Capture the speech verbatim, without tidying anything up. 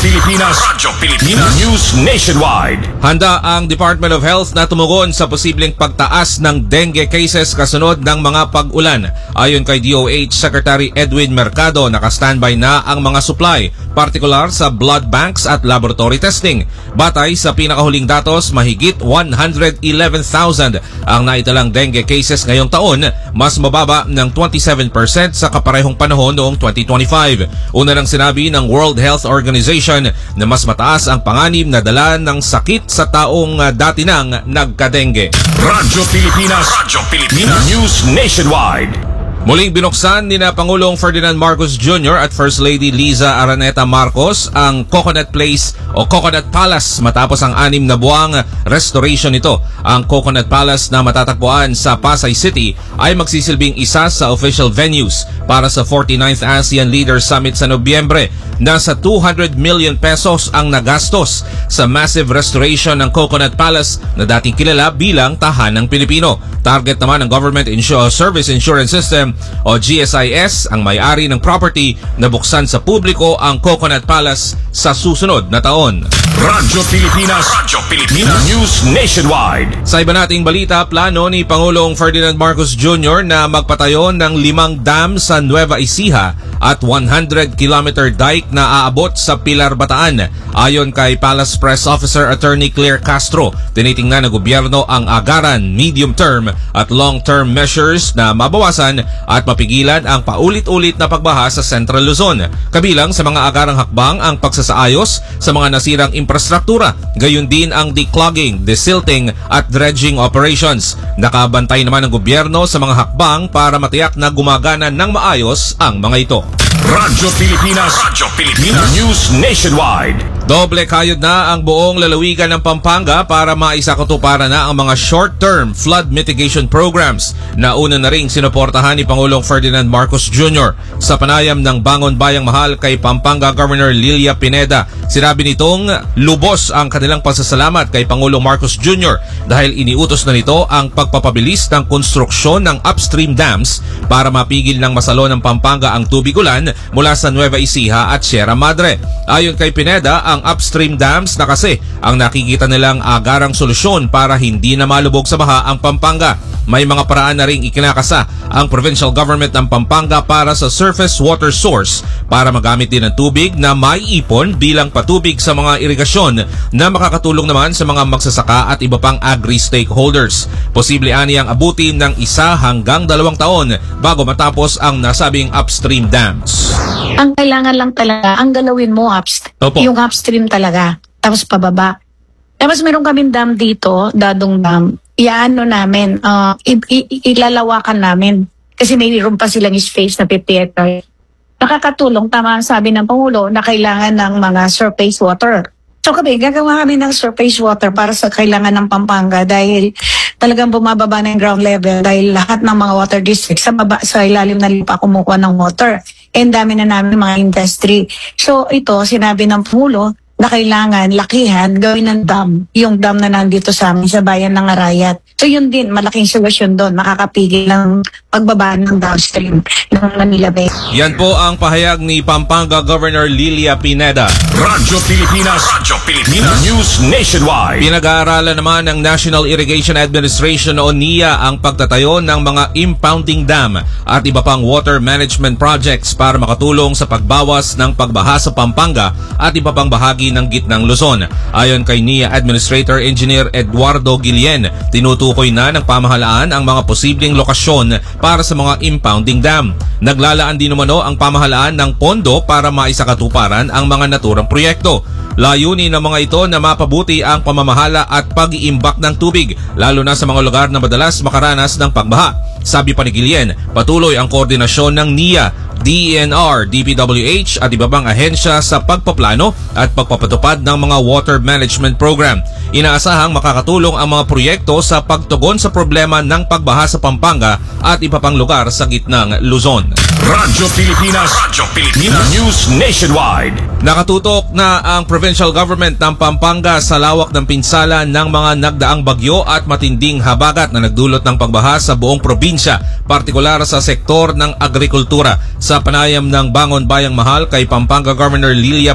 Pilipinas, Radyo Pilipinas, News Nationwide. Handa ang Department of Health na tumugon sa posibleng pagtaas ng dengue cases kasunod ng mga pag-ulan. Ayon kay D O H Secretary Edwin Mercado, naka-standby na ang mga supply, partikular sa blood banks at laboratory testing. Batay sa pinakahuling datos, mahigit one hundred eleven thousand ang naitalang dengue cases ngayong taon, mas mababa ng twenty-seven percent sa kaparehong panahon noong twenty twenty-five. Una nang sinabi ng World Health Organization na mas mataas ang panganib na dala ng sakit sa taong uh, dati nang nagka-dengue. Radyo Pilipinas, Radyo Pilipinas, News Nationwide. Muling binuksan ni na Pangulong Ferdinand Marcos Junior at First Lady Liza Araneta Marcos ang Coconut Place o Coconut Palace matapos ang anim na buwang restoration nito. Ang Coconut Palace na matatagpuan sa Pasay City ay magsisilbing isa sa official venues para sa forty-ninth ASEAN Leaders Summit sa Nobyembre. Nasa two hundred million pesos ang nagastos sa massive restoration ng Coconut Palace na dating kilala bilang Tahanang Pilipino. Target naman ng Government Insur- Service Insurance System o G S I S ang may-ari ng property na buksan sa publiko ang Coconut Palace sa susunod na taon. Radyo Pilipinas, Radyo Pilipinas, News Nationwide. Sa iba nating balita, plano ni Pangulong Ferdinand Marcos Junior na magpatayo ng limang dam sa Nueva Ecija at one hundred kilometer dike na aabot sa Pilar, Bataan. Ayon kay Palace Press Officer Attorney Claire Castro, tinitingnan ng gobyerno ang agaran, medium-term at long-term measures na mabawasan at mapigilan ang paulit-ulit na pagbaha sa Central Luzon. Kabilang sa mga agarang hakbang ang pagsasaayos sa mga nasirang infrastruktura, gayon din ang declogging, desilting at dredging operations. Nakabantay naman ng gobyerno sa mga hakbang para matiyak na gumagana ng maayos ang mga ito. Radyo Pilipinas, Radyo Pilipinas, News Nationwide. Doble kayod na ang buong lalawigan ng Pampanga para maisakatuparan na ang mga short-term flood mitigation programs na una na ring sinuportahan ni Pangulong Ferdinand Marcos Junior Sa panayam ng Bangon Bayang Mahal kay Pampanga Governor Lilia Pineda, sinabi nitong lubos ang kanilang pasasalamat kay Pangulong Marcos Junior dahil iniutos na nito ang pagpapabilis ng konstruksyon ng upstream dams para mapigil ng masalo ng Pampanga ang tubig ulan mula sa Nueva Ecija at Sierra Madre. Ayon kay Pineda, ang upstream dams na kasi ang nakikita nilang agarang solusyon para hindi na malubog sa baha ang Pampanga. May mga paraan na ring ikinakasa ang provincial government ng Pampanga para sa surface water source para magamit din ang tubig na maiipon bilang patubig sa mga irigasyon na makakatulong naman sa mga magsasaka at iba pang agri-stakeholders. Posible ani ang abutin ng isa hanggang dalawang taon bago matapos ang nasabing upstream dams. Ang kailangan lang talaga, ang galawin mo upstream, Opo. yung upstream talaga, tapos pababa. Tapos meron kaming dam dito, Dadong Dam. Iyaano namin, uh, i- i- ilalawakan namin. Kasi mayroon pa silang space na fifty hectares. Nakakatulong, tama ang sabi ng Pangulo, na kailangan ng mga surface water. So kami, gagawa kami ng surface water para sa kailangan ng Pampanga dahil talagang bumababa na yung ground level dahil lahat ng mga water districts sa, baba, sa ilalim ng lupa kumukuha ng water. And dami na namin mga industry. So ito, sinabi ng Pangulo, na kailangan lakihan, gawin ng dam, yung dam na nandito sa amin sa bayan ng Arayat. So yun din, malaking solusyon doon, makakapigil ng pagbaba ng downstream ng Manila Bay. Yan po ang pahayag ni Pampanga Governor Lilia Pineda. Radyo Pilipinas, Radyo Pilipinas, News Nationwide. Pinag-aaralan naman ng National Irrigation Administration o N I A ang pagtatayo ng mga impounding dam at iba pang water management projects para makatulong sa pagbawas ng pagbaha sa Pampanga at iba pang bahagi ng gitnang Luzon. Ayon kay N I A Administrator Engineer Eduardo Guillen, tinutukoy na ng pamahalaan ang mga posibleng lokasyon para sa mga impounding dam. Naglalaan din umano ang pamahalaan ng pondo para maisakatuparan ang mga naturang proyekto. Layunin ng mga ito na mapabuti ang pamamahala at pag-iimbak ng tubig, lalo na sa mga lugar na madalas makaranas ng pagbaha. Sabi pa ni Guillen, patuloy ang koordinasyon ng N I A, D E N R, D P W H at iba pang ahensya sa pagpaplano at pagpapatupad ng mga water management program. Inaasahang makakatulong ang mga proyekto sa pagtugon sa problema ng pagbaha sa Pampanga at iba pang lugar sa gitnang Luzon. Radyo Pilipinas, Radyo Pilipinas, News Nationwide. Nakatutok na ang provincial government ng Pampanga sa lawak ng pinsala ng mga nagdaang bagyo at matinding habagat na nagdulot ng pagbaha sa buong probinsya, partikular sa sektor ng agrikultura. Sa panayam ng Bangon Bayang Mahal kay Pampanga Governor Lilia